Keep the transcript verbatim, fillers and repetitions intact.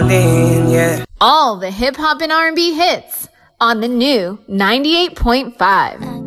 in, yeah. All the hip hop and R and B hits on the new ninety-eight point five.